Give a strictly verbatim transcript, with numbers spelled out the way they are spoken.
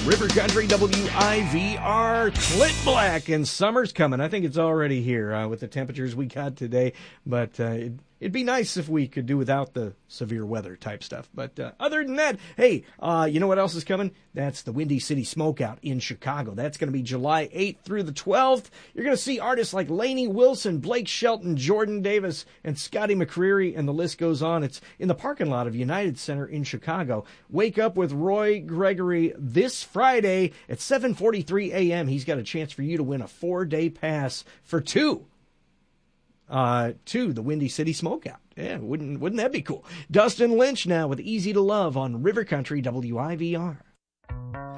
River Country W I V R, Clint Black, and summer's coming. I think it's already here uh, with the temperatures we got today, but uh, it, it'd be nice if we could do without the severe weather type stuff. But uh, other than that, hey, uh, you know what else is coming? That's the Windy City Smokeout in Chicago. That's going to be July eighth through the twelfth. You're going to see artists like Lainey Wilson, Blake Shelton, Jordan Davis, and Scotty McCreery, and the list goes on. It's in the parking lot of United Center in Chicago. Wake up with Roy Gregory this Friday at seven forty-three a.m. He's got a chance for you to win a four-day pass for two. Uh, to the Windy City Smokeout. Yeah, wouldn't wouldn't that be cool? Dustin Lynch now with Easy to Love on River Country W I V R.